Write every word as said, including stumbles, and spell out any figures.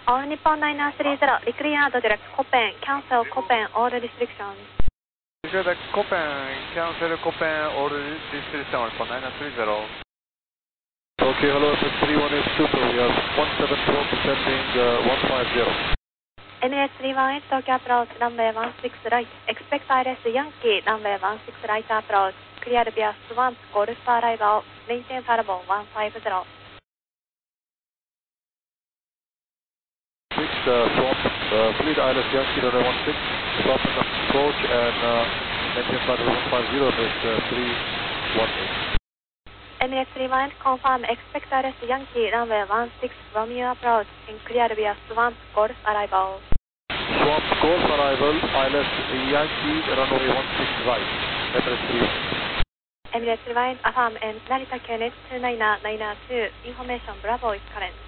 All Nippon nine nine three zero, declare the direct Copen, cancel Copen, all restrictions. Declare Copen, cancel Copen, all restrictions for nine nine three zero. Okay, hello, F X three one eight Super, we have one seven four descending uh, one five zero. N S three one eight Tokyo approach, runway one six right, expect I L S Yankee, runway one six right approach, clear via Swamp, Golf arrival, maintain Farbon one five zero. six, uh, swap, uh, fleet I L S Yankee, runway one six, swap and approach, and uh, maintain Farbon one five zero, this uh, three one eight. N S three one eight confirm, expect I L S Yankee, runway one six, Romeo approach, in clear via Swamp, Golf arrival. Swamp, Golf arrival, I L S Yankee, runway one six right, Emirates three one eight. Emirates three one eight affirm and Narita Q N H two nine nine nine two, information Bravo is current.